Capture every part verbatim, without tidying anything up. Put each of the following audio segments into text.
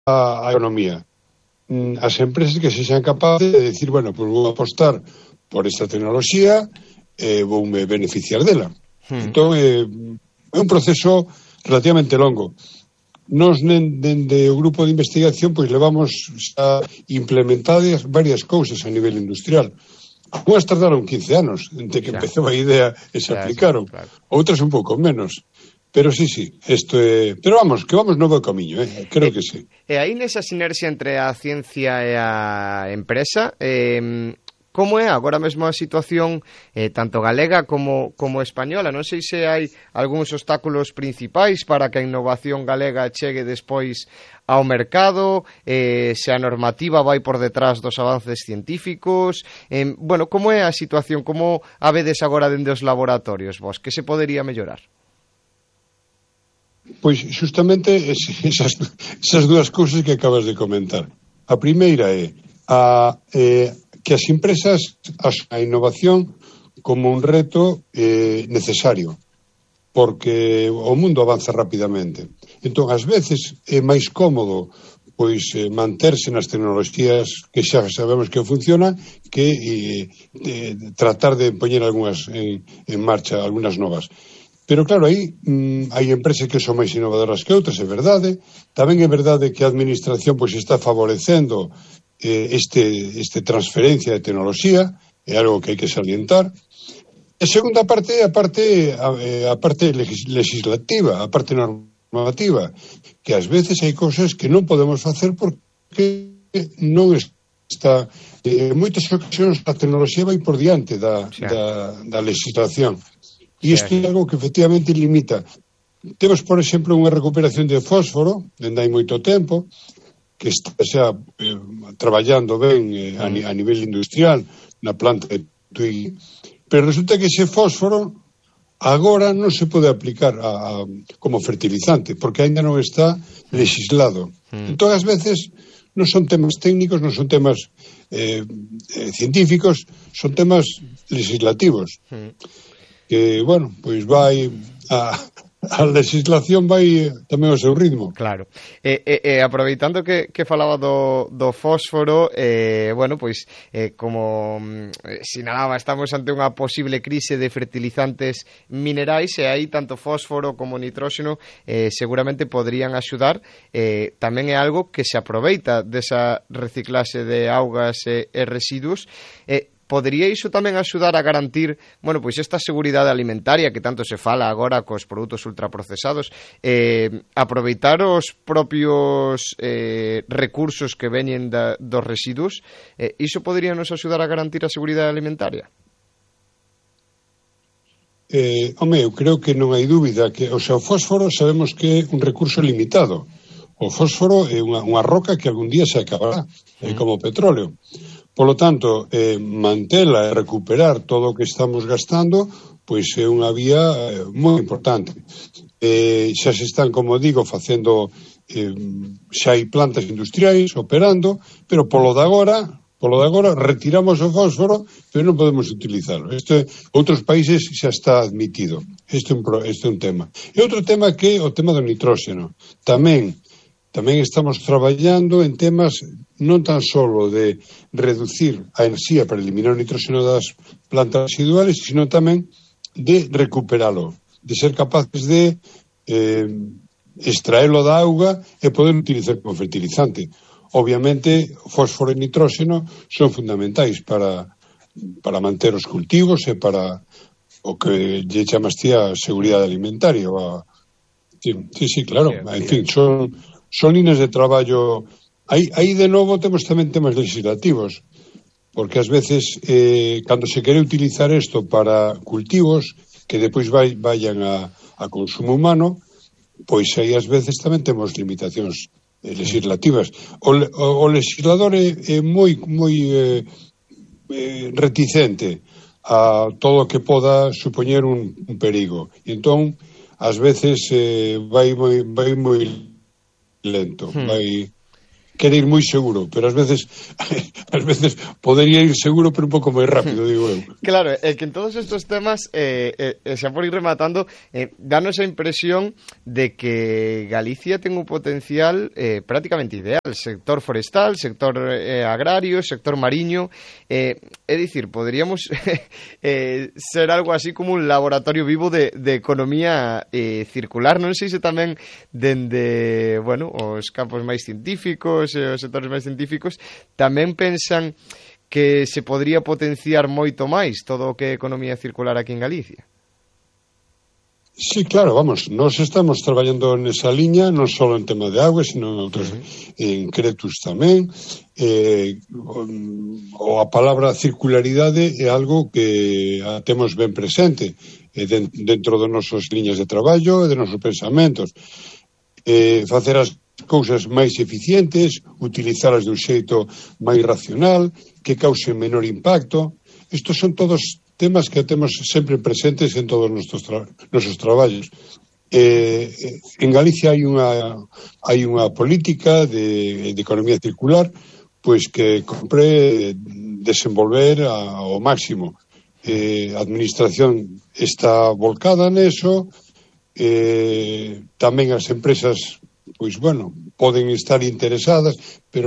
a economía. As empresas que se sean capaces de decir, bueno, pues vou apostar por esta tecnoloxía e eh, voume beneficiar dela. Hmm. Entón, eh, é un proceso relativamente longo. Nos, dende o grupo de investigación, pois levamos a implementadas varias cousas a nivel industrial. Unhas tardaron quince anos entre que claro. empezou a idea e se claro, aplicaron. Claro. Outras un pouco menos. Pero sí, sí, isto é... Pero vamos, que vamos no bo camiño, eh? creo e, que sí. E aí nesa sinerxia entre a ciencia e a empresa, eh, como é agora mesmo a situación eh, tanto galega como, como española? Non sei se hai algúns obstáculos principais para que a innovación galega chegue despois ao mercado, eh, se a normativa vai por detrás dos avances científicos. Eh, bueno, como é a situación? Como a vedes agora dende os laboratorios vos? Que se podería mellorar? Pois xustamente esas, esas dúas cousas que acabas de comentar. A primeira é a, eh, que as empresas as, a innovación como un reto eh, necesario, porque o mundo avanza rapidamente. Entón, ás veces é máis cómodo pois eh, manterse nas tecnoloxías que xa sabemos que funcionan que eh, eh, tratar de poñer algunhas en, en marcha, algunhas novas. Pero claro, aí mm, hai empresas que son máis innovadoras que outras, é verdade. Tamén é verdade que a administración pois está favorecendo eh, este, este transferencia de tecnoloxía, é algo que hai que salientar. E a segunda parte é a parte, a, a parte legislativa, a parte normativa, que ás veces hai cousas que non podemos facer porque non está... En moitas ocasións a tecnoloxía vai por diante da, sí. da, da legislación. E isto é algo que efectivamente limita. Temos, por exemplo, unha recuperación de fósforo, dende hai moito tempo, que está xa eh, traballando ben eh, a, a nivel industrial na planta de Tui. Pero resulta que ese fósforo agora non se pode aplicar a, a, como fertilizante, porque ainda non está legislado. Mm. Entón, ás veces, non son temas técnicos, non son temas eh, eh, científicos, son temas legislativos. Mm. Que, bueno, pois vai a, a legislación vai tamén ao seu ritmo. Claro. E, e, e aproveitando que, que falaba do, do fósforo, eh, bueno, pois, eh, como eh, sinalaba, estamos ante unha posible crise de fertilizantes minerais e aí tanto fósforo como nitróxeno eh, seguramente podrían axudar. Eh, tamén é algo que se aproveita desa reciclase de augas e, e residuos. Eh, Podería iso tamén axudar a garantir, bueno, pois esta seguridade alimentaria que tanto se fala agora cos produtos ultraprocesados, eh, aproveitar os propios eh, recursos que veñen da, dos residuos, eh, iso podería nos axudar a garantir a seguridade alimentaria? Eh, home, eu creo que non hai dúbida que, o sea, o fósforo sabemos que é un recurso limitado. O fósforo é unha, unha roca que algún día se acabará, é como o petróleo. Polo tanto, eh, mantela e recuperar todo o que estamos gastando, pois é unha vía eh, moi importante. Eh, xa se están, como digo, facendo, eh, xa hai plantas industriais operando, pero polo de agora, polo de agora retiramos o fósforo, pero non podemos utilizarlo. Este, outros países xa está admitido. Este é un, este é un tema. E outro tema que é o tema do nitróxeno. Tamén Tamén estamos traballando en temas non tan solo de reducir a enerxía para eliminar o nitróxeno das plantas residuales, sino tamén de recuperalo, de ser capaces de eh, extraelo da auga e poder utilizar como fertilizante. Obviamente, fósforo e nitróxeno son fundamentais para, para manter os cultivos e para o que lle chamas ti a seguridade alimentaria. A... Sí, sí, sí, claro. En fin, son... Son líneas de traballo. Aí, aí de novo temos tamén temas legislativos, porque ás veces eh, cando se quere utilizar isto para cultivos que depois vai, vayan a, a consumo humano, pois aí ás veces tamén temos limitacións eh, legislativas. O, o, o legislador é, é moi, moi eh, eh, reticente a todo o que poda supoñer un, un perigo. E entón, ás veces eh, vai moi, vai moi lento, hmm. vai quere ir moi seguro, pero ás veces ás veces podería ir seguro pero un pouco máis rápido, digo eu. Claro, é que en todos estes temas eh, eh, xa por ir rematando, eh, danos a impresión de que Galicia ten un potencial eh, prácticamente ideal, sector forestal, sector eh, agrario, sector mariño, eh, é dicir, poderíamos eh, ser algo así como un laboratorio vivo de, de economía eh, circular, non sei se tamén dende, bueno, os campos máis científicos, os sectores máis científicos, tamén pensan que se podría potenciar moito máis todo o que é economía circular aquí en Galicia. Sí, claro, vamos, nós estamos traballando nesa liña, non só en tema de agua, sino en outros, uh -huh. en Cretus tamén. Eh, o a palabra circularidade é algo que a temos ben presente eh, dentro das nosas liñas de traballo e de nosos pensamentos. Eh, facer as cousas máis eficientes, utilizalas de un xeito máis racional, que causen menor impacto. Estos son todos temas que temos sempre presentes en todos os nosos, tra nosos traballos. Eh, en Galicia hai unha hai unha política de, de economía circular pois que compre desenvolver a, ao máximo. Eh, a administración está volcada neso, eh, tamén as empresas pois, bueno, poden estar interesadas, pero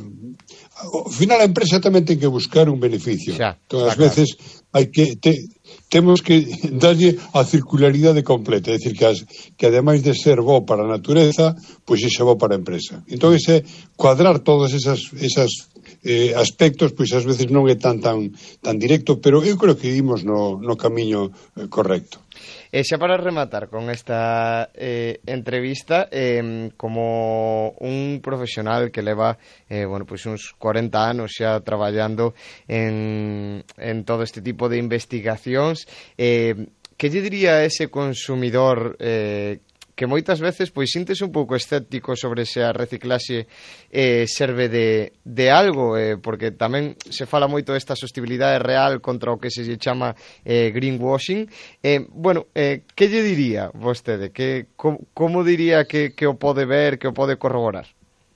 ao final a empresa tamén ten que buscar un beneficio. Xa, entón, ás veces hai que te, temos que darlle a circularidade completa, é dicir, que, as, que ademais de ser bo para a natureza, pois iso é bo para a empresa. Entón, ese cuadrar todos esas, esas eh, aspectos, pois ás veces non é tan tan tan directo, pero eu creo que imos no, no camiño eh, correcto. E xa para rematar con esta eh, entrevista, eh, como un profesional que leva eh, bueno, pues uns cuarenta anos xa traballando en, en todo este tipo de investigacións, eh, que lle diría a ese consumidor eh, que moitas veces pois sintes un pouco escéptico sobre se a reciclaxe eh, serve de, de algo, eh, porque tamén se fala moito desta sostenibilidade real contra o que se lle chama eh, greenwashing. Eh, bueno, eh, que lle diría vostede? Que, com, como diría que, que o pode ver, que o pode corroborar?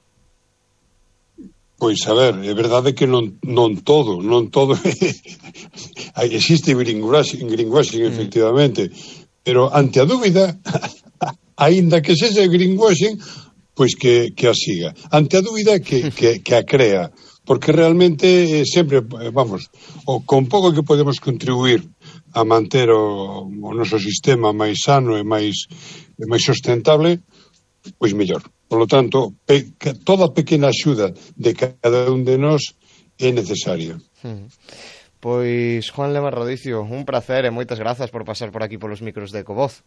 Pois, a ver, é verdade que non, non todo, non todo existe greenwashing, greenwashing mm. efectivamente, pero ante a dúbida aínda que sexa greenwashing, pois que, que a siga. Ante a dúbida, que, que, que a crea. Porque realmente eh, sempre, vamos, o, con pouco que podemos contribuir a manter o, o noso sistema máis sano e máis, e máis sustentable, pois mellor. Por lo tanto, pe, que toda pequena axuda de cada un de nós é necesaria. Hmm. Pois, Juan Lema Rodicio, un placer e moitas grazas por pasar por aquí polos micros de Ecovoz.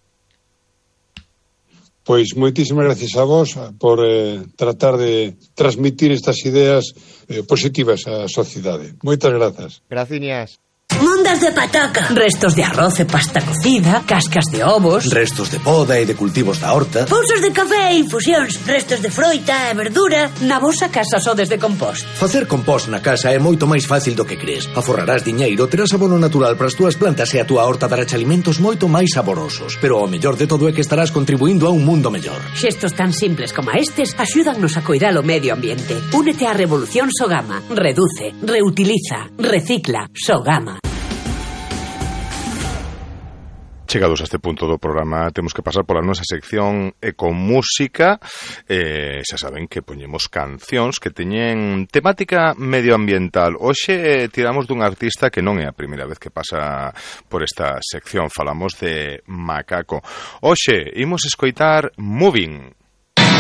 Pois moitísimas gracias a vos por eh, tratar de transmitir estas ideas eh, positivas á sociedade. Moitas grazas. Graciñas. Mondas de pataca, restos de arroz e pasta cocida, cascas de ovos, restos de poda e de cultivos da horta, pousos de café e infusións, restos de froita e verdura. Na vosa casa sodes de compost. Facer compost na casa é moito máis fácil do que crees. Aforrarás diñeiro, terás abono natural para as túas plantas e a túa horta dará alimentos moito máis saborosos. Pero o mellor de todo é que estarás contribuindo a un mundo mellor. Xestos tan simples como estes axúdannos a coidar o medio ambiente. Únete á revolución Sogama. Reduce, reutiliza, recicla. Sogama. Chegados a este punto do programa, temos que pasar pola nosa sección Ecomúsica. Eh, xa saben que poñemos cancións que teñen temática medioambiental. Hoxe eh, tiramos dun artista que non é a primeira vez que pasa por esta sección. Falamos de Macaco. Hoxe imos escoitar Moving.